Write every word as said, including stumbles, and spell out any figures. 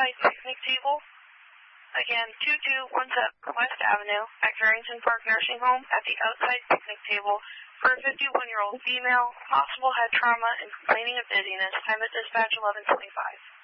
outside picnic table. Again, two two one seven West Avenue at Carrington Park Nursing Home at the outside picnic table for a fifty-one-year-old female, possible head trauma and complaining of dizziness. Time at dispatch eleven twenty-five.